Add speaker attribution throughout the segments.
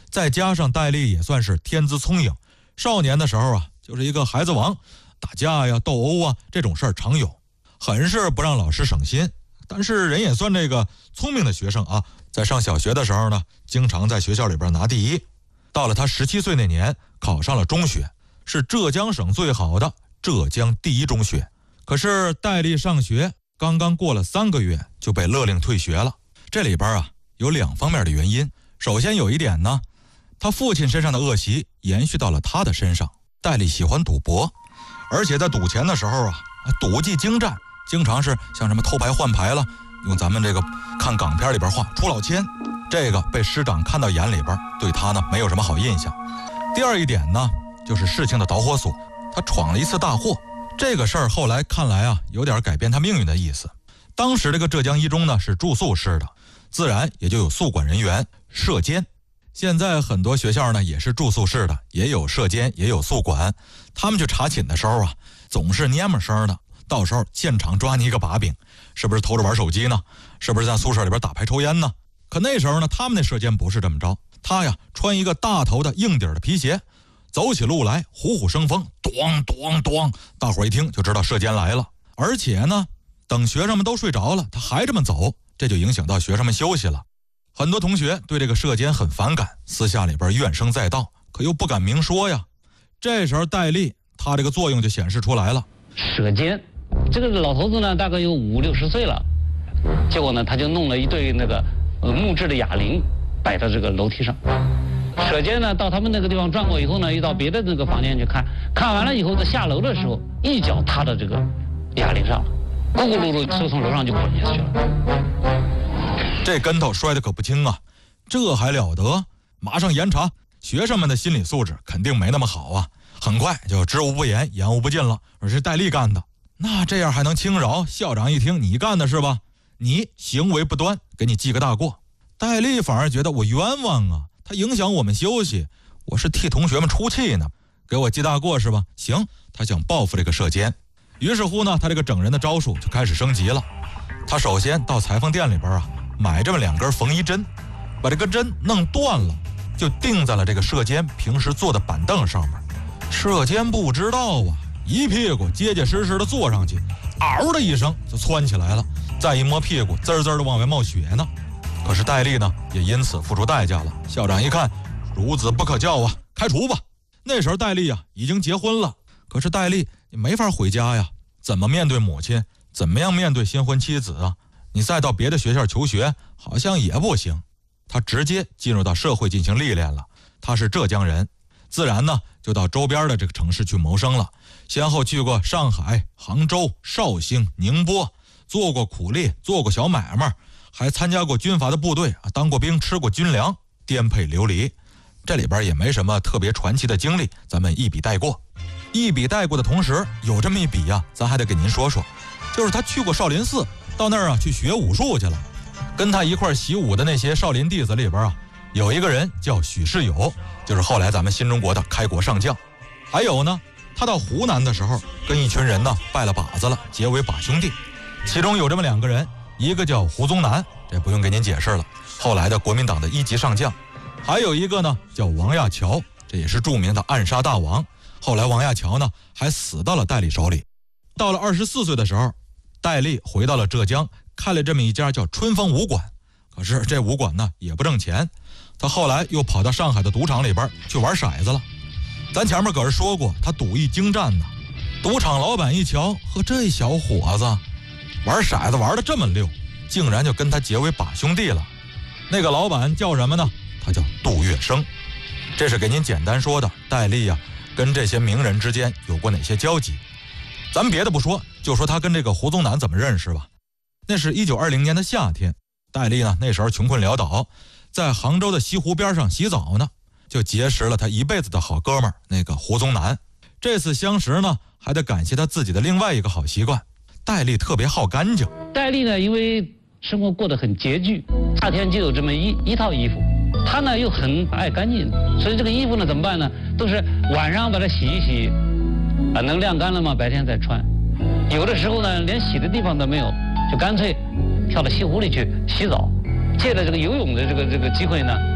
Speaker 1: 再加上戴笠也算是天资聪颖，少年的时候啊，就是一个孩子王，打架呀、斗殴啊这种事儿常有，很是不让老师省心。但是人也算这个聪明的学生啊，在上小学的时候呢，经常在学校里边拿第一。到了他17岁那年，考上了中学，是浙江省最好的浙江第一中学。可是戴笠上学刚刚过了3个月就被勒令退学了。这里边啊有2方面的原因。首先有一点呢，他父亲身上的恶习延续到了他的身上。戴笠喜欢赌博，而且在赌钱的时候啊，赌技精湛，经常是像什么偷牌换牌了，用咱们这个看港片里边话出老千，这个被师长看到眼里边，对他呢没有什么好印象。第二一点呢，就是事情的导火索，他闯了一次大祸。这个事儿后来看来啊，有点改变他命运的意思。当时这个浙江一中呢是住宿式的，自然也就有宿管人员舍监。现在很多学校呢也是住宿式的，也有舍监，也有宿管。他们去查寝的时候啊，总是蔫么声的，到时候现场抓你一个把柄，是不是偷着玩手机呢？是不是在宿舍里边打牌抽烟呢？可那时候呢，他们那舍监不是这么着，他呀穿一个大头的硬底的皮鞋，走起路来虎虎生风，咣咣咣，大伙一听就知道舍监来了。而且呢，等学生们都睡着了，他还这么走，这就影响到学生们休息了。很多同学对这个舍监很反感，私下里边怨声载道，可又不敢明说呀。这时候戴笠他这个作用就显示出来了。
Speaker 2: 舍监这个老头子呢，大概有50、60岁了，结果呢，他就弄了一对那个木质的哑铃摆到这个楼梯上。舍监呢到他们那个地方转过以后呢，又到别的那个房间去看，看完了以后，在下楼的时候，一脚踏到这个哑铃上了，咕咕噜噜就从楼上就滚下去了。
Speaker 1: 这跟头摔得可不轻啊，这还了得？马上严查，学生们的心理素质肯定没那么好啊。很快就知无不言，言无不尽了，而是戴笠干的。那这样还能轻饶？校长一听你干的是吧？你行为不端，给你记个大过。戴笠反而觉得我冤枉啊，他影响我们休息，我是替同学们出气呢，给我记大过是吧？行，他想报复这个舍监。于是乎呢，他这个整人的招数就开始升级了。他首先到裁缝店里边啊，买这么2根缝衣针，把这个针弄断了，就钉在了这个舍监平时坐的板凳上面。舍监不知道啊，一屁股结结实实的坐上去，嗷的一声就窜起来了，再一摸屁股，滋滋的往外冒血呢。可是戴笠呢，也因此付出代价了。校长一看，孺子不可教啊，开除吧。那时候戴笠啊已经结婚了，可是戴笠你没法回家呀，怎么面对母亲？怎么样面对新婚妻子啊？你再到别的学校求学，好像也不行。他直接进入到社会进行历练了。他是浙江人，自然呢就到周边的这个城市去谋生了。先后去过上海、杭州、绍兴、宁波，做过苦力，做过小买卖，还参加过军阀的部队，当过兵，吃过军粮，颠沛流离。这里边也没什么特别传奇的经历，咱们一笔带过。一笔带过的同时，有这么一笔呀，咱还得给您说说，就是他去过少林寺，到那儿啊去学武术去了。跟他一块习武的那些少林弟子里边啊，有一个人叫许世友，就是后来咱们新中国的开国上将。还有呢，他到湖南的时候，跟一群人呢拜了把子了，结为把兄弟。其中有这么2个人，一个叫胡宗南，这不用给您解释了，后来的国民党的1级上将。还有一个呢叫王亚樵，这也是著名的暗杀大王。后来王亚樵呢还死到了戴笠手里。到了24岁的时候，戴笠回到了浙江，开了这么一家叫春风武馆。可是这武馆呢也不挣钱，他后来又跑到上海的赌场里边去玩骰子了。咱前面可是说过，他赌艺精湛呢。赌场老板一瞧，呵，这小伙子玩骰子玩得这么溜，竟然就跟他结为把兄弟了。那个老板叫什么呢？他叫杜月笙。这是给您简单说的戴笠呀跟这些名人之间有过哪些交集。咱们别的不说，就说他跟这个胡宗南怎么认识吧。那是1920年的夏天，戴笠呢那时候穷困潦倒，在杭州的西湖边上洗澡呢，就结识了他一辈子的好哥们儿那个胡宗南。这次相识呢，还得感谢他自己的另外一个好习惯，戴笠特别好干净。
Speaker 2: 戴笠呢，因为生活过得很拮据，夏天就有这么一套衣服，他呢又很爱干净，所以这个衣服呢怎么办呢？都是晚上把它洗一洗，能晾干了嘛，白天再穿。有的时候呢，连洗的地方都没有，就干脆跳到西湖里去洗澡。借着这个游泳的这个机会呢，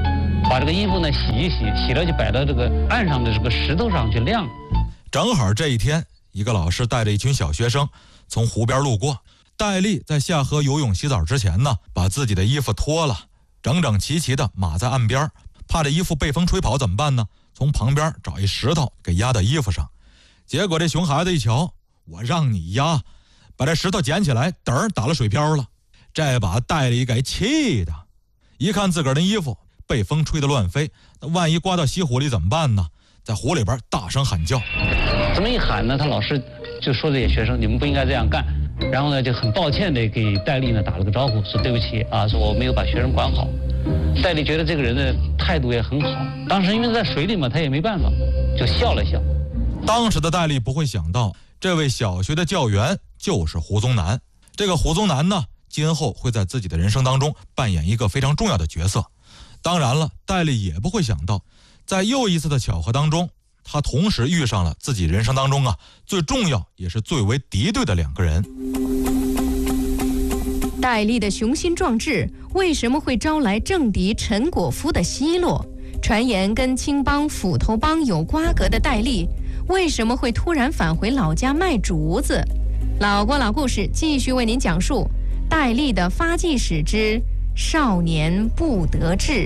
Speaker 2: 把这个衣服呢洗一洗，洗了就摆到这个岸上的这个石头上去晾。
Speaker 1: 正好这一天，一个老师带着一群小学生从湖边路过。戴笠在下河游泳洗澡之前呢，把自己的衣服脱了，整整齐齐的码在岸边，怕这衣服被风吹跑怎么办呢？从旁边找一石头给压到衣服上。结果这熊孩子一瞧，我让你压，把这石头捡起来，嘚儿打了水漂了。这把戴笠给气的，一看自个儿的衣服被风吹得乱飞，那万一刮到西湖里怎么办呢？在湖里边大声喊叫。
Speaker 2: 这么一喊呢，他老师就说这些学生，你们不应该这样干。然后呢，就很抱歉的给戴笠呢打了个招呼，说对不起啊，说我没有把学生管好。戴笠觉得这个人的态度也很好，当时因为在水里嘛，他也没办法，就笑了笑。
Speaker 1: 当时的戴笠不会想到，这位小学的教员就是胡宗南。这个胡宗南呢，今后会在自己的人生当中扮演一个非常重要的角色。当然了，戴笠也不会想到，在又一次的巧合当中，他同时遇上了自己人生当中最重要也是最为敌对的两个人。
Speaker 3: 戴笠的雄心壮志为什么会招来政敌陈果夫的奚落？传言跟青帮、斧头帮有瓜葛的戴笠，为什么会突然返回老家卖竹子？老郭老故事继续为您讲述戴笠的发迹史之少年不得志。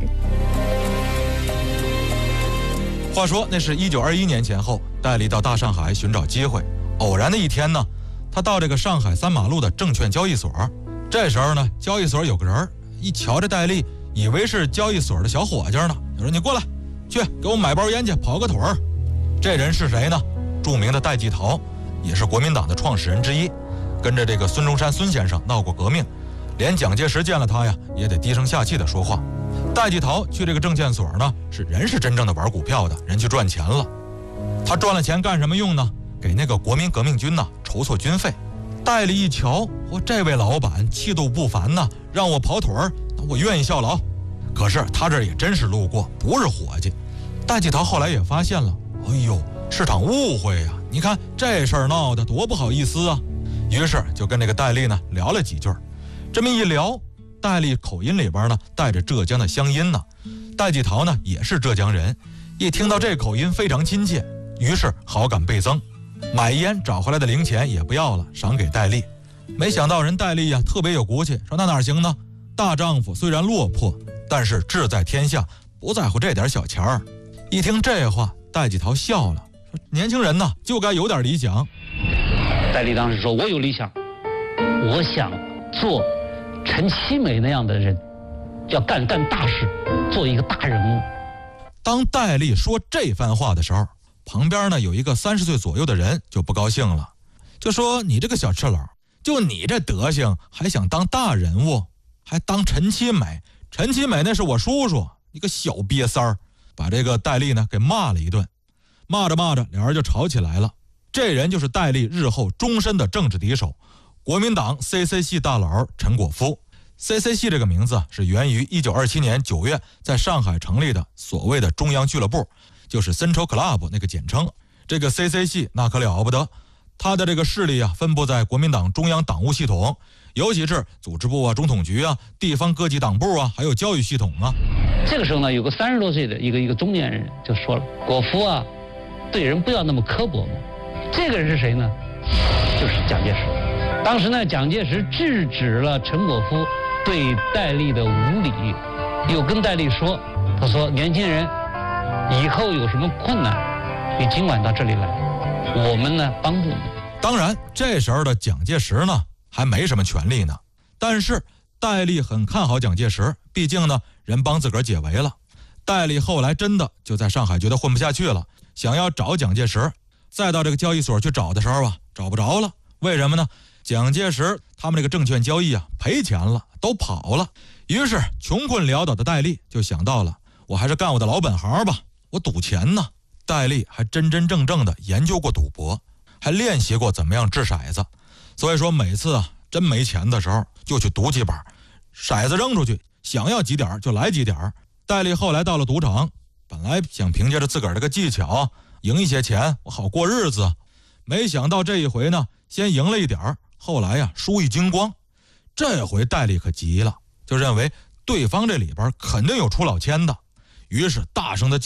Speaker 1: 话说那是1921年前后，戴笠到大上海寻找机会。偶然的一天呢，他到这个上海3马路的证券交易所。这时候呢，交易所有个人一瞧这戴笠，以为是交易所的小伙计呢，就说你过来，去给我买包烟去，跑个腿儿。这人是谁呢？著名的戴季陶，也是国民党的创始人之一，跟着这个孙中山孙先生闹过革命，连蒋介石见了他呀，也得低声下气的说话。戴季陶去这个证券所呢，是真正的玩股票的人，去赚钱了。他赚了钱干什么用呢？给那个国民革命军筹措军费。戴笠一瞧，这位老板气度不凡呐，让我跑腿儿，我愿意效劳。可是他这也真是路过，不是伙计。戴季陶后来也发现了，哎呦，是场误会呀！你看这事儿闹得多不好意思啊！于是就跟这个戴笠呢聊了几句。这么一聊，戴笠口音里边呢带着浙江的乡音呢。戴季陶呢也是浙江人，一听到这口音非常亲切，于是好感倍增。买烟找回来的零钱也不要了，赏给戴笠。没想到人戴笠呀特别有骨气，说那哪行呢？大丈夫虽然落魄，但是志在天下，不在乎这点小钱儿。一听这话，戴季陶笑了，说年轻人呢就该有点理想。
Speaker 2: 戴笠当时说，我有理想，我想做陈其美那样的人，要干大事，做一个大人物。
Speaker 1: 当戴笠说这番话的时候，旁边呢有一个30岁左右的人就不高兴了，就说你这个小赤佬，就你这德行还想当大人物，还当陈其美？陈其美那是我叔叔，你个小瘪三儿！把这个戴笠呢给骂了一顿。骂着骂着，两人就吵起来了。这人就是戴笠日后终身的政治敌手，国民党 CC 系大佬陈果夫。CC 系这个名字是源于1927年9月在上海成立的所谓的中央俱乐部，就是 Central Club 那个简称。这个 CC 系那可了不得，他的这个势力分布在国民党中央党务系统，尤其是组织部总统局地方各级党部还有教育系统
Speaker 2: 这个时候呢，有个30多岁的一个中年人就说了，果夫对人不要那么刻薄嘛。这个人是谁呢？就是蒋介石。当时呢，蒋介石制止了陈果夫对戴笠的无礼，又跟戴笠说，他说年轻人以后有什么困难，你尽管到这里来，我们呢帮助你。
Speaker 1: 当然这时候的蒋介石呢还没什么权力呢，但是戴笠很看好蒋介石，毕竟呢人帮自个儿解围了。戴笠后来真的就在上海觉得混不下去了，想要找蒋介石，再到这个交易所去找的时候找不着了。为什么呢？蒋介石他们这个证券交易赔钱了，都跑了。于是穷困潦倒的戴笠就想到了，我还是干我的老本行吧，我赌钱呢。戴笠还真正的研究过赌博，还练习过怎么样掷骰子，所以说每次真没钱的时候就去赌几把，骰子扔出去，想要几点就来几点。戴笠后来到了赌场，本来想凭借着自个儿这个技巧赢一些钱，我好过日子。没想到这一回呢，先赢了一点，后来输一精光。这回戴笠可急了，就认为对方这里边肯定有出老千的， 于是大声的